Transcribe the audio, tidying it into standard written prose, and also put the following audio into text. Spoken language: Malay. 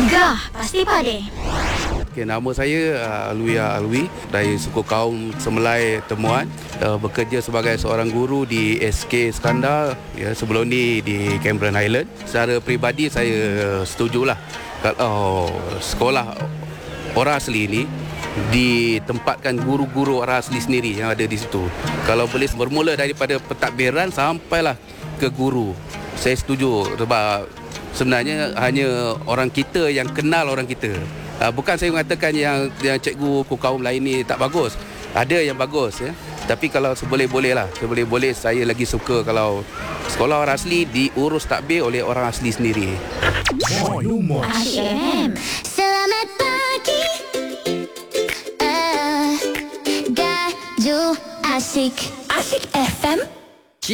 Gegar Pasti Padi. Okay, nama saya Alwi dari suku kaum Semelai Temuan, bekerja sebagai seorang guru di SK Skandar, ya, sebelum ni di Cameron Highland. Secara peribadi saya setujulah kalau sekolah orang asli ini ditempatkan guru-guru orang asli sendiri yang ada di situ. Kalau boleh bermula daripada pentadbiran sampailah ke guru. Saya setuju sebab sebenarnya hanya orang kita yang kenal orang kita. Bukan saya mengatakan yang cikgu kaum lain ni tak bagus. Ada yang bagus, ya. Tapi kalau seboleh-boleh saya lagi suka kalau sekolah orang asli diurus tadbir oleh orang asli sendiri. Asyik FM. Selamat pagi, Gaju Asyik. Asyik FM.